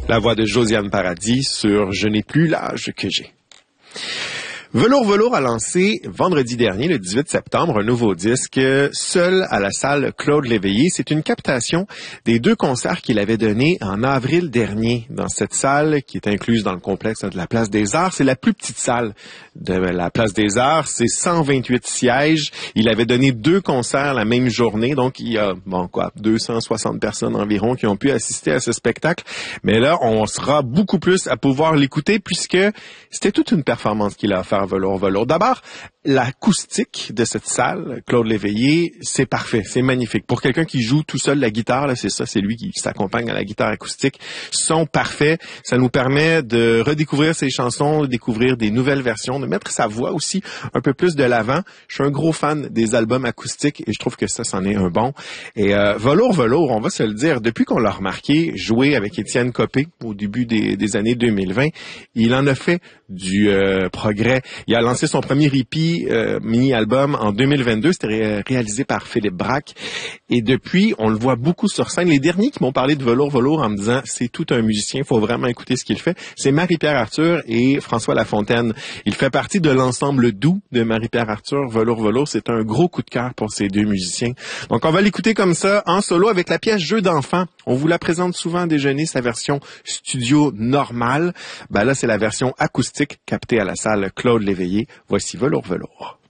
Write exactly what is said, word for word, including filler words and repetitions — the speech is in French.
La voix de Josiane Paradis sur « Je n'ai plus l'âge que j'ai ». Velours Velours a lancé vendredi dernier, le dix-huit septembre, un nouveau disque, seul à la salle Claude Léveillé. C'est une captation des deux concerts qu'il avait donnés en avril dernier dans cette salle qui est incluse dans le complexe de la Place des Arts. C'est la plus petite salle de la Place des Arts. C'est cent vingt-huit sièges. Il avait donné deux concerts la même journée. Donc, il y a, bon, quoi, deux cent soixante personnes environ qui ont pu assister à ce spectacle. Mais là, on sera beaucoup plus à pouvoir l'écouter puisque c'était toute une performance qu'il a offert Velours Velours. D'abord, l'acoustique de cette salle, Claude Léveillé, c'est parfait, c'est magnifique. Pour quelqu'un qui joue tout seul la guitare, là, c'est ça, c'est lui qui s'accompagne à la guitare acoustique. Son parfait, ça nous permet de redécouvrir ses chansons, de découvrir des nouvelles versions, de mettre sa voix aussi un peu plus de l'avant. Je suis un gros fan des albums acoustiques et je trouve que ça, c'en est un bon. Et euh, Velours Velours, on va se le dire, depuis qu'on l'a remarqué jouer avec Étienne Copé au début des, des années deux mille vingt, il en a fait du euh, progrès. Il a lancé son premier hippie euh, mini-album en deux mille vingt-deux. C'était ré- réalisé par Philippe Braque. Et depuis, on le voit beaucoup sur scène. Les derniers qui m'ont parlé de Velours Velours en me disant c'est tout un musicien, il faut vraiment écouter ce qu'il fait, c'est Marie-Pierre Arthur et François Lafontaine. Il fait partie de l'ensemble doux de Marie-Pierre Arthur. Velours Velours, c'est un gros coup de cœur pour ces deux musiciens. Donc on va l'écouter comme ça, en solo, avec la pièce Jeu d'enfant. On vous la présente souvent à déjeuner, sa version studio normale. Ben là, c'est la version acoustique captée à la salle Claude Léveillé. Voici Velours Velours.